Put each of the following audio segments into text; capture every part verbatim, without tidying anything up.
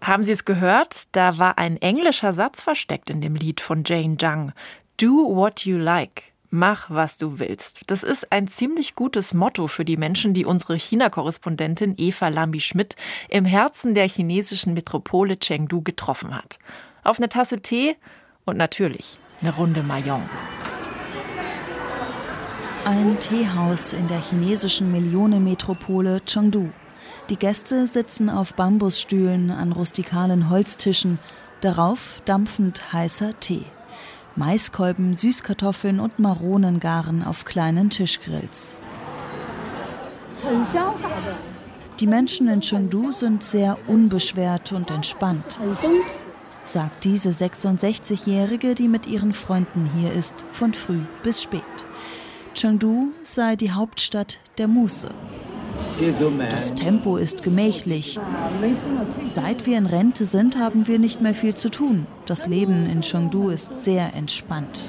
Haben Sie es gehört? Da war ein englischer Satz versteckt in dem Lied von Jane Jang. Do what you like. Mach, was du willst. Das ist ein ziemlich gutes Motto für die Menschen, die unsere China-Korrespondentin Eva Lambi-Schmidt im Herzen der chinesischen Metropole Chengdu getroffen hat. Auf eine Tasse Tee und natürlich eine Runde Mahjong. Ein Teehaus in der chinesischen Millionenmetropole Chengdu. Die Gäste sitzen auf Bambusstühlen an rustikalen Holztischen, darauf dampfend heißer Tee. Maiskolben, Süßkartoffeln und Maronen garen auf kleinen Tischgrills. Die Menschen in Chengdu sind sehr unbeschwert und entspannt, sagt diese sechsundsechzigjährige, die mit ihren Freunden hier ist, von früh bis spät. Chengdu sei die Hauptstadt der Muße. Das Tempo ist gemächlich. Seit wir in Rente sind, haben wir nicht mehr viel zu tun. Das Leben in Chengdu ist sehr entspannt.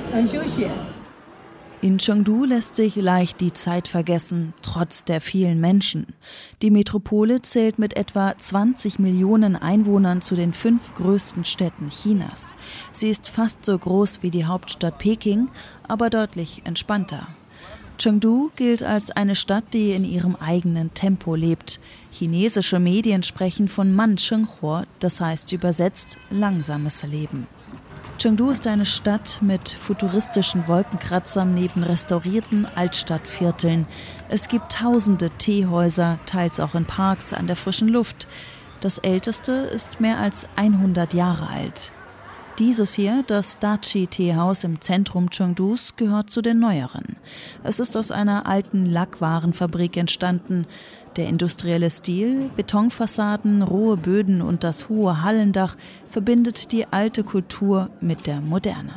In Chengdu lässt sich leicht die Zeit vergessen, trotz der vielen Menschen. Die Metropole zählt mit etwa zwanzig Millionen Einwohnern zu den fünf größten Städten Chinas. Sie ist fast so groß wie die Hauptstadt Peking, aber deutlich entspannter. Chengdu gilt als eine Stadt, die in ihrem eigenen Tempo lebt. Chinesische Medien sprechen von Man Shenghuo, das heißt übersetzt langsames Leben. Chengdu ist eine Stadt mit futuristischen Wolkenkratzern neben restaurierten Altstadtvierteln. Es gibt tausende Teehäuser, teils auch in Parks an der frischen Luft. Das älteste ist mehr als hundert Jahre alt. Dieses hier, das Dachi-Teehaus im Zentrum Chengdus, gehört zu den neueren. Es ist aus einer alten Lackwarenfabrik entstanden. Der industrielle Stil, Betonfassaden, rohe Böden und das hohe Hallendach verbindet die alte Kultur mit der Moderne.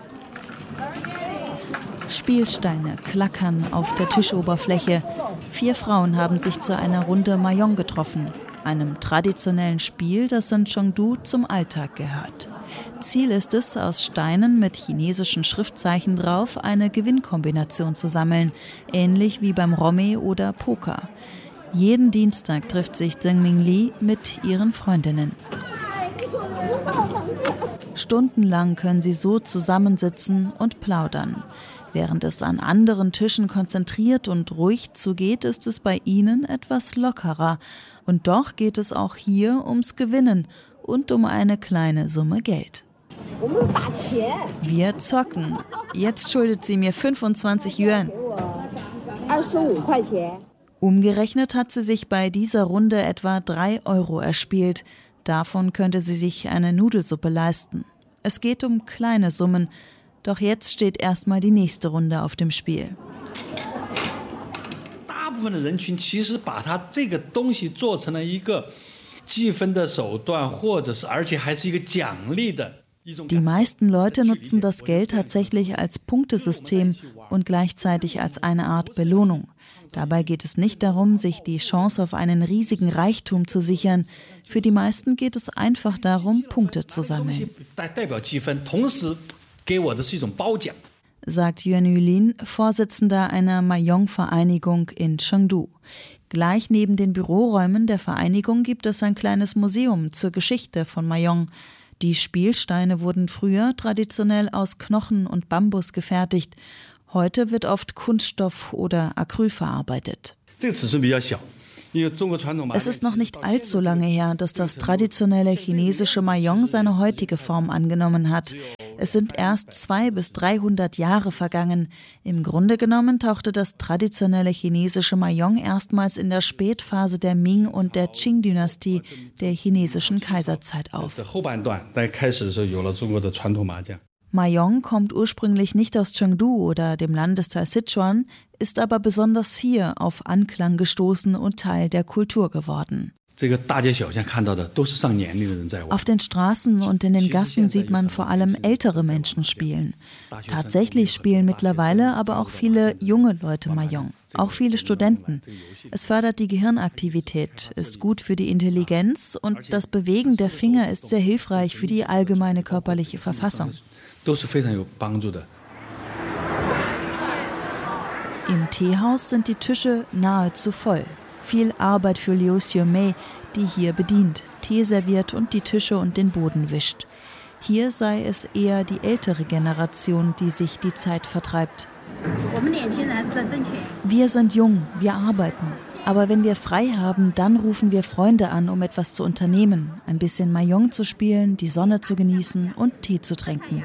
Spielsteine klackern auf der Tischoberfläche. Vier Frauen haben sich zu einer Runde Mahjong getroffen, einem traditionellen Spiel, das in Chengdu zum Alltag gehört. Ziel ist es, aus Steinen mit chinesischen Schriftzeichen drauf eine Gewinnkombination zu sammeln, ähnlich wie beim Romme oder Poker. Jeden Dienstag trifft sich Zheng Mingli mit ihren Freundinnen. Stundenlang können sie so zusammensitzen und plaudern. Während es an anderen Tischen konzentriert und ruhig zugeht, ist es bei ihnen etwas lockerer. Und doch geht es auch hier ums Gewinnen und um eine kleine Summe Geld. Wir zocken. Jetzt schuldet sie mir fünfundzwanzig Yuan. Umgerechnet hat sie sich bei dieser Runde etwa drei Euro erspielt. Davon könnte sie sich eine Nudelsuppe leisten. Es geht um kleine Summen. Doch jetzt steht erstmal die nächste Runde auf dem Spiel. Die meisten Leute nutzen das Geld tatsächlich als Punktesystem und gleichzeitig als eine Art Belohnung. Dabei geht es nicht darum, sich die Chance auf einen riesigen Reichtum zu sichern. Für die meisten geht es einfach darum, Punkte zu sammeln, sagt Yuan Yulin, Vorsitzender einer Mahjong-Vereinigung in Chengdu. Gleich neben den Büroräumen der Vereinigung gibt es ein kleines Museum zur Geschichte von Mahjong. Die Spielsteine wurden früher traditionell aus Knochen und Bambus gefertigt. Heute wird oft Kunststoff oder Acryl verarbeitet. Es ist noch nicht allzu lange her, dass das traditionelle chinesische Mahjong seine heutige Form angenommen hat. Es sind erst zweihundert bis dreihundert Jahre vergangen. Im Grunde genommen tauchte das traditionelle chinesische Mahjong erstmals in der Spätphase der Ming- und der Qing-Dynastie der chinesischen Kaiserzeit auf. Mahjong kommt ursprünglich nicht aus Chengdu oder dem Landesteil Sichuan, ist aber besonders hier auf Anklang gestoßen und Teil der Kultur geworden. Auf den Straßen und in den Gassen sieht man vor allem ältere Menschen spielen. Tatsächlich spielen mittlerweile aber auch viele junge Leute Mahjong, auch viele Studenten. Es fördert die Gehirnaktivität, ist gut für die Intelligenz und das Bewegen der Finger ist sehr hilfreich für die allgemeine körperliche Verfassung. Im Teehaus sind die Tische nahezu voll. Viel Arbeit für Liu Xiumei, die hier bedient, Tee serviert und die Tische und den Boden wischt. Hier sei es eher die ältere Generation, die sich die Zeit vertreibt. Wir sind jung, wir arbeiten. Aber wenn wir frei haben, dann rufen wir Freunde an, um etwas zu unternehmen. Ein bisschen Mahjong zu spielen, die Sonne zu genießen und Tee zu trinken.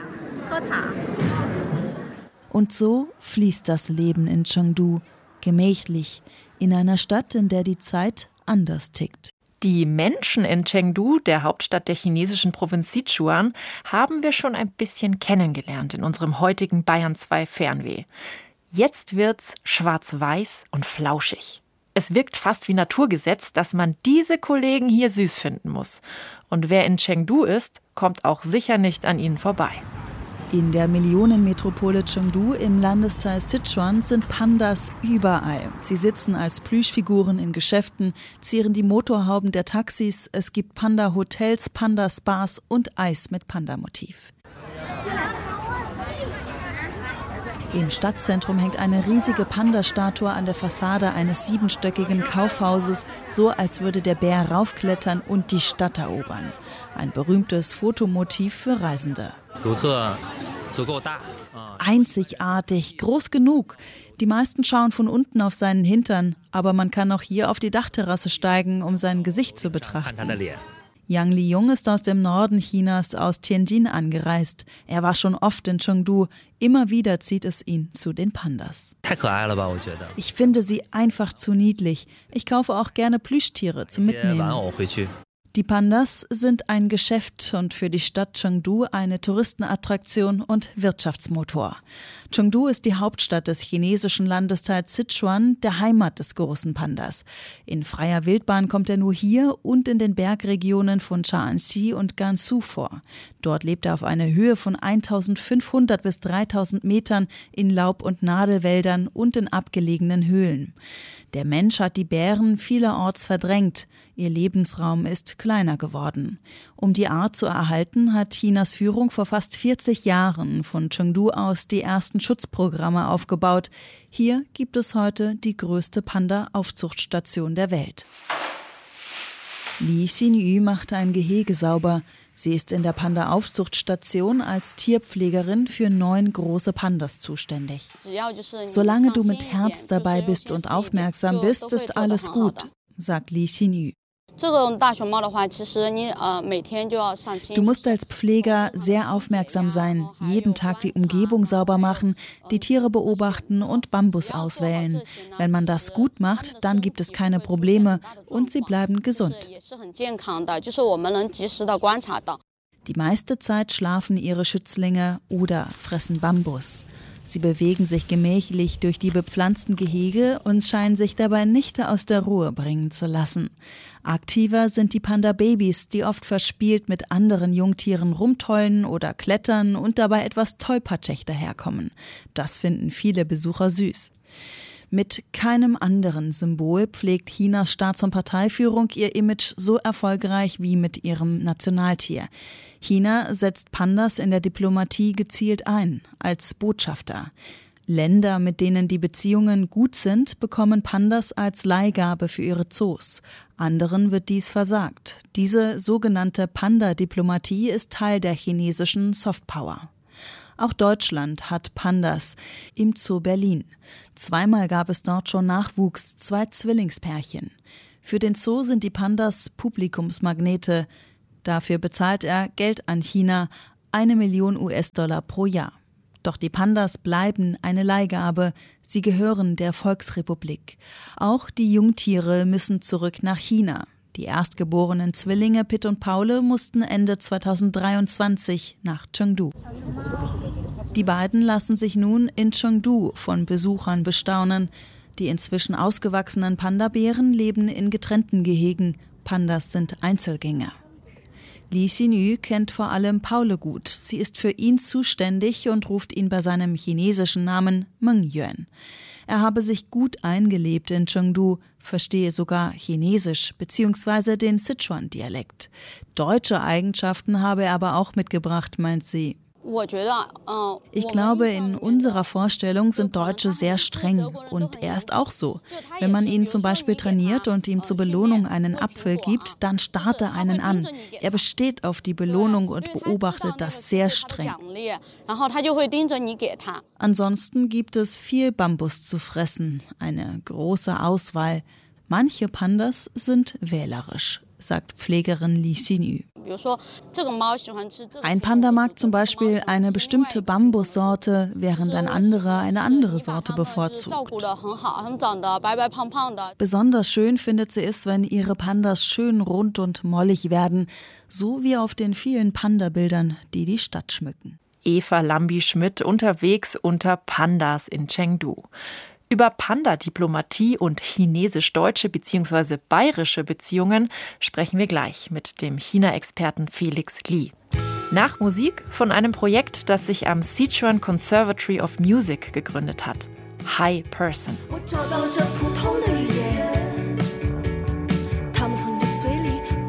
Und so fließt das Leben in Chengdu, gemächlich, in einer Stadt, in der die Zeit anders tickt. Die Menschen in Chengdu, der Hauptstadt der chinesischen Provinz Sichuan, haben wir schon ein bisschen kennengelernt in unserem heutigen Bayern zwei Fernweh. Jetzt wird's schwarz-weiß und flauschig. Es wirkt fast wie Naturgesetz, dass man diese Kollegen hier süß finden muss. Und wer in Chengdu ist, kommt auch sicher nicht an ihnen vorbei. In der Millionenmetropole Chengdu im Landesteil Sichuan sind Pandas überall. Sie sitzen als Plüschfiguren in Geschäften, zieren die Motorhauben der Taxis. Es gibt Panda-Hotels, Panda-Spas und Eis mit Panda-Motiv. Im Stadtzentrum hängt eine riesige Panda-Statue an der Fassade eines siebenstöckigen Kaufhauses, so als würde der Bär raufklettern und die Stadt erobern. Ein berühmtes Fotomotiv für Reisende. Einzigartig, groß genug. Die meisten schauen von unten auf seinen Hintern, aber man kann auch hier auf die Dachterrasse steigen, um sein Gesicht zu betrachten. Yang Liyong ist aus dem Norden Chinas, aus Tianjin, angereist. Er war schon oft in Chengdu. Immer wieder zieht es ihn zu den Pandas. Ich finde sie einfach zu niedlich. Ich kaufe auch gerne Plüschtiere zum Mitnehmen. Die Pandas sind ein Geschäft und für die Stadt Chengdu eine Touristenattraktion und Wirtschaftsmotor. Chengdu ist die Hauptstadt des chinesischen Landesteils Sichuan, der Heimat des großen Pandas. In freier Wildbahn kommt er nur hier und in den Bergregionen von Shaanxi und Gansu vor. Dort lebt er auf einer Höhe von eintausendfünfhundert bis dreitausend Metern in Laub- und Nadelwäldern und in abgelegenen Höhlen. Der Mensch hat die Bären vielerorts verdrängt. Ihr Lebensraum ist kleiner geworden. Um die Art zu erhalten, hat Chinas Führung vor fast vierzig Jahren von Chengdu aus die ersten Schutzprogramme aufgebaut. Hier gibt es heute die größte Panda-Aufzuchtstation der Welt. Li Xinyu macht ein Gehege sauber. Sie ist in der Panda-Aufzuchtstation als Tierpflegerin für neun große Pandas zuständig. Solange du mit Herz dabei bist und aufmerksam bist, ist alles gut, sagt Li Xinyu. Du musst als Pfleger sehr aufmerksam sein, jeden Tag die Umgebung sauber machen, die Tiere beobachten und Bambus auswählen. Wenn man das gut macht, dann gibt es keine Probleme und sie bleiben gesund. Die meiste Zeit schlafen ihre Schützlinge oder fressen Bambus. Sie bewegen sich gemächlich durch die bepflanzten Gehege und scheinen sich dabei nicht aus der Ruhe bringen zu lassen. Aktiver sind die Panda-Babys, die oft verspielt mit anderen Jungtieren rumtollen oder klettern und dabei etwas tollpatschig daherkommen. Das finden viele Besucher süß. Mit keinem anderen Symbol pflegt Chinas Staats- und Parteiführung ihr Image so erfolgreich wie mit ihrem Nationaltier. China setzt Pandas in der Diplomatie gezielt ein, als Botschafter. Länder, mit denen die Beziehungen gut sind, bekommen Pandas als Leihgabe für ihre Zoos. Anderen wird dies versagt. Diese sogenannte Panda-Diplomatie ist Teil der chinesischen Softpower. Auch Deutschland hat Pandas im Zoo Berlin. Zweimal gab es dort schon Nachwuchs, zwei Zwillingspärchen. Für den Zoo sind die Pandas Publikumsmagnete. Dafür bezahlt er Geld an China, eine Million U S-Dollar pro Jahr. Doch die Pandas bleiben eine Leihgabe. Sie gehören der Volksrepublik. Auch die Jungtiere müssen zurück nach China. Die erstgeborenen Zwillinge Pitt und Paule mussten Ende zweitausenddreiundzwanzig nach Chengdu. Die beiden lassen sich nun in Chengdu von Besuchern bestaunen. Die inzwischen ausgewachsenen Panda-Bären leben in getrennten Gehegen. Pandas sind Einzelgänger. Li Xinyu kennt vor allem Paule gut. Sie ist für ihn zuständig und ruft ihn bei seinem chinesischen Namen Meng Yuan. Er habe sich gut eingelebt in Chengdu, verstehe sogar Chinesisch bzw. den Sichuan-Dialekt. Deutsche Eigenschaften habe er aber auch mitgebracht, meint sie. Ich glaube, in unserer Vorstellung sind Deutsche sehr streng und er ist auch so. Wenn man ihn zum Beispiel trainiert und ihm zur Belohnung einen Apfel gibt, dann starrt er einen an. Er besteht auf die Belohnung und beobachtet das sehr streng. Ansonsten gibt es viel Bambus zu fressen, eine große Auswahl. Manche Pandas sind wählerisch, sagt Pflegerin Li Xinyu. Ein Panda mag zum Beispiel eine bestimmte Bambussorte, während ein anderer eine andere Sorte bevorzugt. Besonders schön findet sie es, wenn ihre Pandas schön rund und mollig werden, so wie auf den vielen Panda-Bildern, die die Stadt schmücken. Eva Lambi-Schmidt unterwegs unter Pandas in Chengdu. Über Panda-Diplomatie und chinesisch-deutsche bzw. bayerische Beziehungen sprechen wir gleich mit dem China-Experten Felix Li. Nach Musik von einem Projekt, das sich am Sichuan Conservatory of Music gegründet hat. High Person.